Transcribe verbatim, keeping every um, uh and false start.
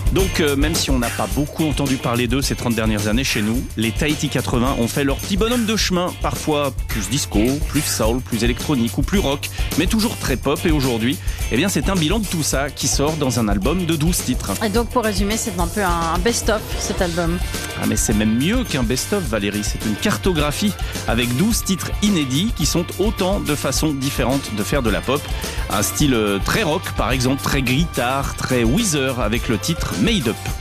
Donc euh, même si on n'a pas beaucoup entendu parler d'eux ces trente dernières années chez nous, les Tahiti quatre-vingts ont fait leur petit bonhomme de chemin, parfois plus disco, plus soul, plus électronique ou plus rock, mais toujours très pop. Et aujourd'hui, eh bien, c'est un bilan de tout ça qui sort dans un album de douze titres. Et donc pour résumer, c'est un peu un best-of cet album. Ah mais c'est même mieux qu'un best-of, Valérie, c'est une cartographie avec douze titres inédits qui sont autant de façons différentes de faire de la pop. Un style très rock par exemple, très guitare, très Weezer avec le titre Made Up.